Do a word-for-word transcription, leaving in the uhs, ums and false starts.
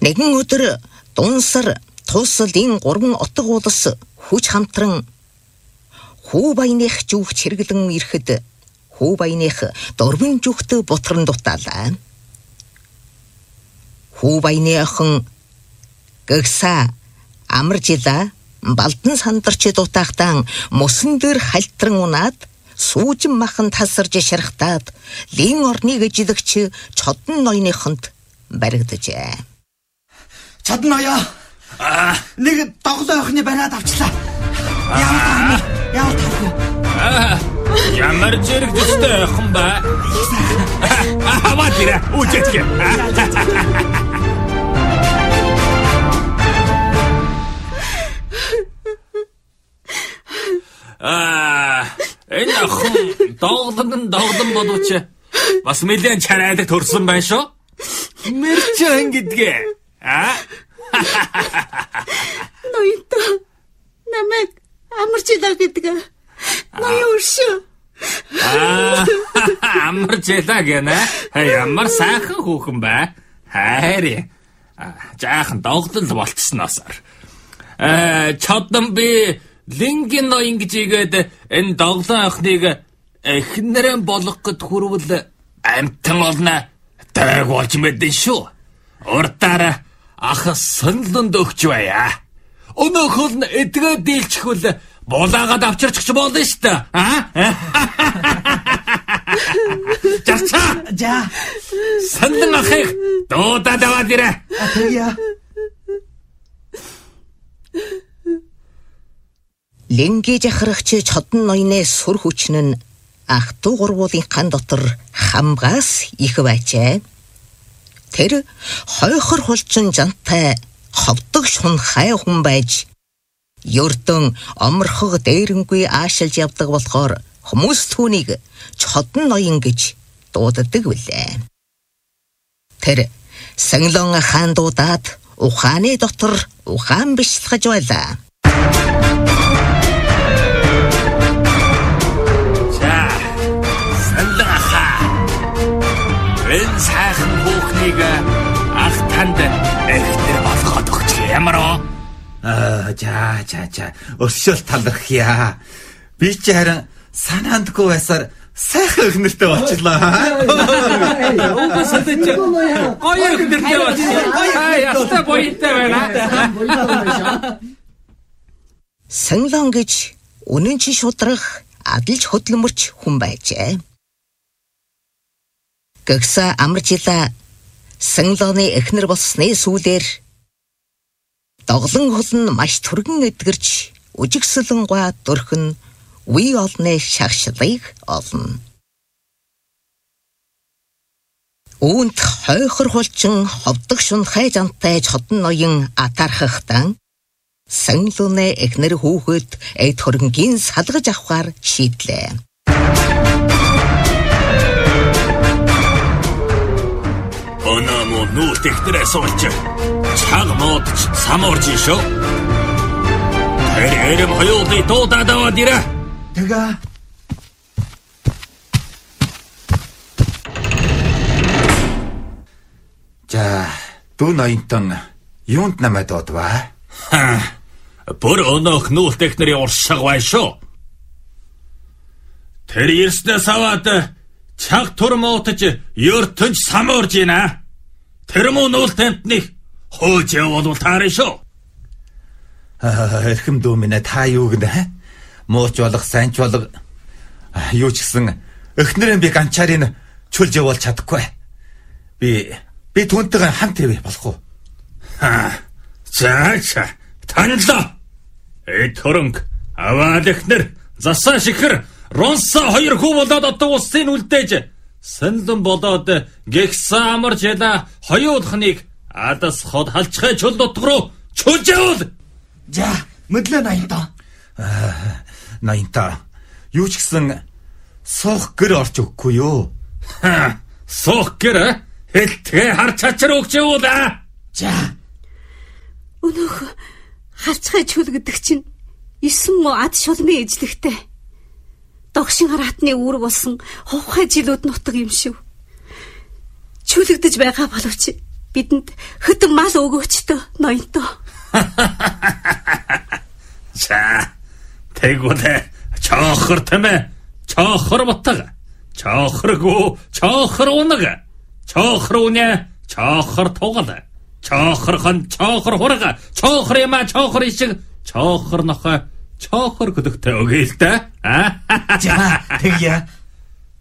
Нэгэн өдөр Дунсар тусал энэ гурван отго улс хүч хамтран Хүү баяных жүүх чиргэлэн ирэхэд Хүү баяных дөрвөн жүүхт бутран дутаалаа. Хүү баяны охин Гэгса амаржила балдан сандарч дутаахтан мөсөн дээр хальтран унаад сүүжин махан тасарж шархтаад лин орныг эжилэгч чодон ноёныхонд баригджээ. Чодон ноёо. Аа, нэг доглоо охины бариад авчлаа. Яа, яа тав. Аа, ямар зэрэг дэстэй охин ба. Аваад ирээ. Үжитгэе. Аа, энэ охин доглон доглон боловч бас нэлээд чарайдаг төрсөн байна шүү. Мэрчэн гэдгээ. Аа. Ноёто намайг амарчилаа гэдэг. Ноёо өршөө. Аа, амарчилаа гэнэ. Ямар сайхан хүүхэн бай. Хайр. Жаахан доглол болцсноосоор. Аа, чодон би Лингийн ноён гэж игээд энэ доглон охиныг эхнэрэн болох гэд хүрвэл амтан олно. Дэг болж мэдэн шүү. Урдаараа ах санланд өгч байя. Өнөөхөл нь эдгээ дийлчихвэл булаагаад авчирч болно шүү дээ. Аа? Жаца. За. Санлан ахыг дуудаад аваад ирээ. Атая. Линги жахрагч чодон ноёны сүр хүчин нь ах дүү гурвуулынхан дотор хамгаас их байжээ. Тэр хойхор хулчин жантай ховдог шунхай хүн байж ердөн оморхог дээрэнгүй аашилж явдаг болохоор хүмүүс түүнийг чодон ноён гэж дууддаг билээ. Тэр Сэнглон хаан дуудаад ухааны дотор ухаан бичлэж байлаа. Энэ сайхан хүүхнийг ах танд эхнэр болгоод өгч ямар оо? Аа, за за за. Өршөөл талархъя. Би ч харин санаандгүй байсаар сайхан эхнэртэй болчихлоо. Угаас л ч гоё эхнэртэй болчихлоо. Аа, ястаа боётой байна. Сэнглон гэж үнэн чи шудрах адилж хөдлөмөрч хүн байжээ. Гэгса амарчила Сэнглоны эхнэр болсны сүүлээр доглон хол нь маш түргэн эдгэрч үжигсэлэнгаа дөрхөн үе олны шагшлыг олно. Үүнд хойхор хулчин ховдог шунхай жантай чодон ноён атархахтан Сэнглоны эхнэр хүүхэд эд хөрөнгийн салгаж авахар шийдлээ. Онамо нүүрт ихнэрээс олж цаг модч самуурж шүү. Тэр эрэм хоёулыг дуудаад аваад ирээ. Тэгээ. За, дүү ноёнтон юунд намайг дуудваа? Ха. Бүр өнөөх нүүрт ихнэрийн уршиг бай шүү. Тэр ирснээс аваад чаг тур моотж ертөнч самуурж ийна. Тэр мөн уул тамтныг хөөж явуул таарна шүү. Аа, эрхэм дүү минь та юу гэнэ? Мууч болох, санч болох юу ч гэсэн эхнэрэн би ганчаарыг чүлж явуул чадахгүй. Би би түүнтэйгээ хамт явъя болох уу? Аа. За за. Таньлаа. Эд хөрөнгө аваад эхнэр засаа шихэр ронса хоёр хүү болоод одоо улсын үлдээж Сэнлэн болоод гэгсэн амарч яла хоёулахныг адас ход халчхай чул нутг руу чулж явуул. За, мэдлээ ноёнтоо. Аа, ноёнтоо. Юу ч гэсэн суух гэр орж өгөхгүй юу? Ха, суух гэр хэлтгэ харч хачир өгч явуул аа. За. Өнөөх харцгай чүл гэдэг чинь эсэм ад шулмын эзлэгтэй. Догшин хараатны үүр болсон хувхай жилүүд нутаг юм шүү. Чүлэгдэж байгаа боловч бидэнд хөтөн мал өгөөч төө ноёнтоо. За тэгвэл чохор тэмэ чохор ботга чохоргүй чохор унага чохор үнэ чохор тугал чохорхон чохор хурга чохор яма чохор ишиг чохор нохой чохор гэдэгтэй өгөөл та. За тэгье.